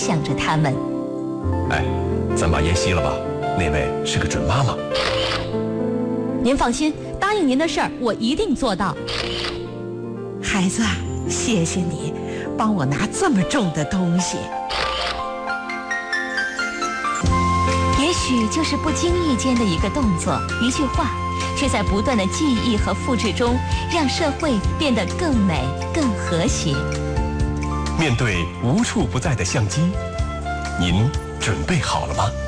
想着他们。 哎，咱把烟熄了吧，那位是个准妈妈。 您放心，答应您的事儿我一定做到。 孩子，谢谢你帮我拿这么重的东西。 也许就是不经意间的一个动作，一句话，却在不断的记忆和复制中，让社会变得更美、更和谐。 面对无处不在的相机，您准备好了吗？